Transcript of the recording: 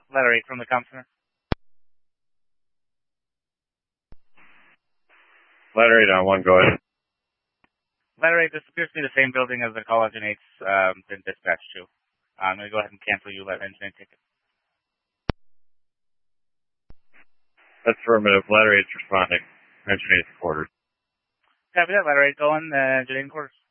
Letter 8 from the comm center. Letter 8 on 1, go ahead. Letter 8, this appears to be the same building as the call engine 8's been dispatched to. I'm going to go ahead and cancel you engine 8 ticket. That's affirmative. Letter 8's responding. Engine 8's quarters. Copy that. Letter 8 going, engine 8 quarters.